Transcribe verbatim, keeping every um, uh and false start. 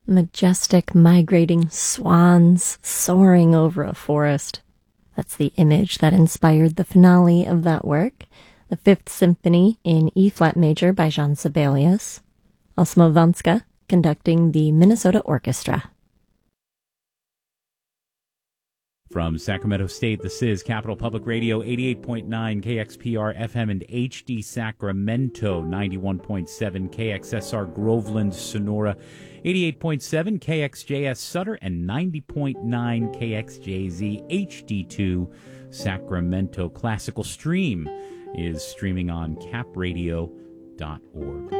Majestic migrating swans soaring over a forest. That's the image that inspired the finale of that work, the Fifth Symphony in E-flat major by Jean Sibelius. Osmo Vanska conducting the Minnesota Orchestra. From Sacramento State, this is Capital Public Radio, eighty-eight point nine K X P R F M and H D Sacramento, ninety-one point seven K X S R Groveland, Sonora, eighty-eight point seven K X J S Sutter, and ninety point nine K X J Z H D two Sacramento. Classical Stream is streaming on cap radio dot org.